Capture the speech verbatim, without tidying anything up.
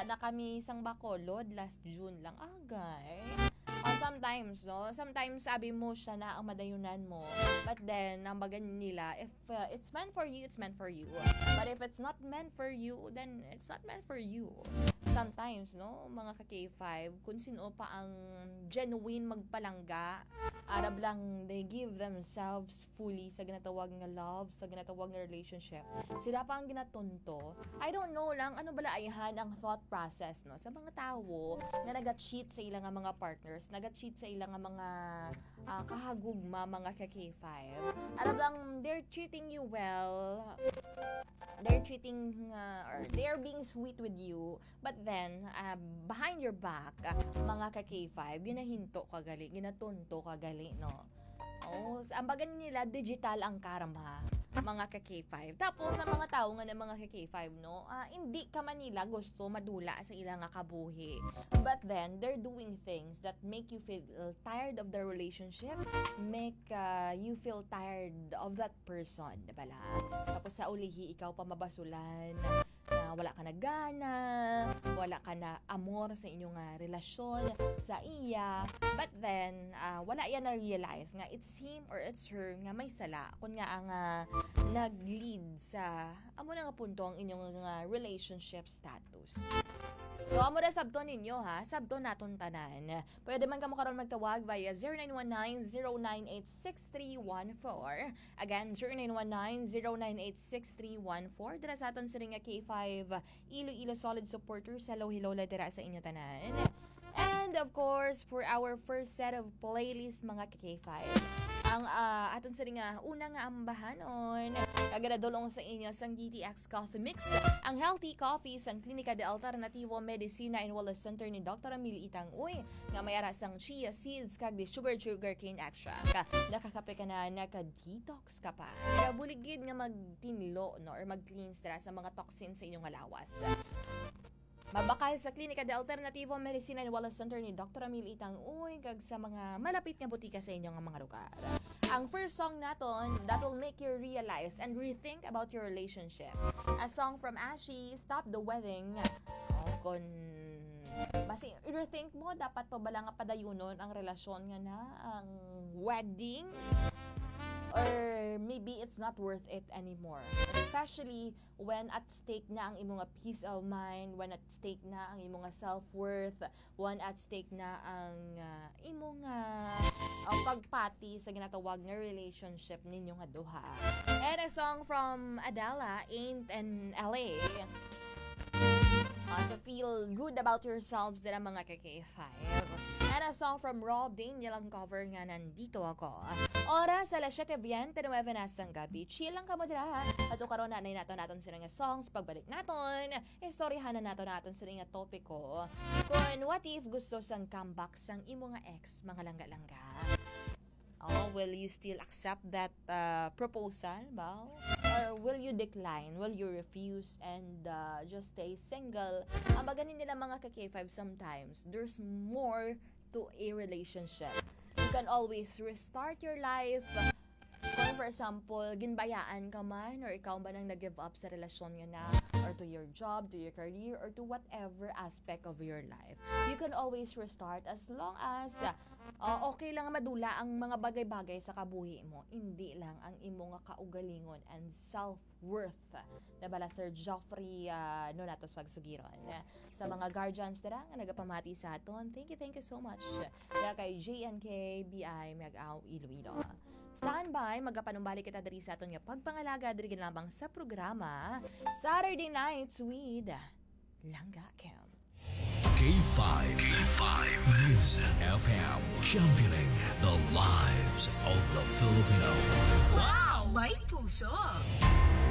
wala na kami isang bakolod last June lang agay. Uh, sometimes, no? Sometimes sabi mo siya na ang madayunan mo. But then, ang baga nila, if uh, it's meant for you, it's meant for you. But if it's not meant for you, then it's not meant for you. Sometimes, no, mga ka-K five, kung sino pa ang genuine magpalangga, Arab lang, they give themselves fully sa ginatawag nga love, sa ginatawag nga relationship. Sila pa ang ginatunto. I don't know lang, ano bala ayahan ang thought process, no? Sa mga tao nga naga-cheat sa ilang mga partners, naga-cheat sa ilang mga uh, kahagugma, mga ka-K five. Arab lang, they're treating you well, they're treating, uh, or they're being sweet with you, but then, uh, behind your back, uh, mga ka-K five, ginahinto ka gali, ginatunto ka gali, no? Oh, ang bagan nila, digital ang karma, mga ka-K five. Tapos, ang mga tao nga ng mga ka-K five, no, uh, hindi ka man nila gusto madula sa ilang nga kabuhi. But then, they're doing things that make you feel tired of the relationship, make uh, you feel tired of that person, diba lang? Tapos, sa ulihi, ikaw pa mabasulan, na wala ka na gana, wala ka na amor sa inyong uh, relasyon, sa iya. But then, uh, wala yan na-realize nga it's him or it's her nga may sala. Kung nga ang uh, nag-lead sa amo na nga punto ang inyong uh, relationship status. So, amo na sabto ninyo ha, sabto naton tanan. Pwede man ka mo karon magtawag via zero nine one nine, zero nine eight six three one four. Again, zero nine one nine, zero nine eight six three one four. Dira sa aton sa ring K five Iloilo Solid Supporters. Hello, hello la dira sa inyo tanan. And of course, for our first set of playlist mga K five, ang uh, aton sa ring una nga ambahanon, kagadadolong sa inyo sang D T X Coffee Mix, ang healthy coffee sang Klinika de Alternativo Medicina and Wellness Center ni Doctor Emily Itang-Uy, nga may arasang chia seeds kag di sugar sugar cane extra. Ka nakakape ka na, naka-detox ka pa. Kaya buligid nga magtinlo, no, or mag-cleanse dira sa mga toxins sa inyong lawas. Mabakal sa Klinika de Alternativo Medicina and Wellness Center ni Doctor Emily Itang-Uy kag sa mga malapit nga butika sa inyong mga lugar. Ang first song naton that will make you realize and rethink about your relationship. A song from Ashy, Stop the Wedding. Oh, kung basi rethink mo, dapat pa bala nga padayunon ang relasyon nga na ang wedding? Or maybe it's not worth it anymore. Especially when at stake na ang imong peace of mind, when at stake na ang imong self-worth, when at stake na ang uh, imong uh, uh, pagpati sa ginatawag nga relationship ninyo nga duha. And a song from Adela, Ain't in L A. Uh, to feel good about yourselves dira mga K five. And a song from Rob Daniel ang cover nga Nandito Ako. Oras alas siyete veinte na sang gabi. Chill lang ka mo dira ha. At karon na nay naton naton sila nga songs. Pagbalik naton, istoryahan na naton naton sila nga topiko. Kung what if gusto sang comeback sang imo nga ex, mga langga-langga. Oh, will you still accept that uh, proposal, ba? Or will you decline? Will you refuse and uh, just stay single? Ang baganin nila mga K five sometimes, there's more to a relationship. You can always restart your life. Kung for example, ginbayaan ka man or ikaw ba nang nag-give up sa relasyon nga na, or to your job, to your career, or to whatever aspect of your life. You can always restart as long as uh, okay lang madula ang mga bagay-bagay sa kabuhi mo. Hindi lang ang imo nga kaugalingon and self-worth. Nabala Sir Joffrey uh, no natos pagsugiron. Sa mga guardians dira nga nagapamati sa aton, thank you, thank you so much. Dira kay J N K B I Mag-Aw Iloilo. Standby, magapanumbalik kita diri sa aton nga pagpangalaga diri lamang sa programa Saturday Nights with Langga Kim. K five. K five. Music F M. Championing the lives of the Filipino. Wow! May puso!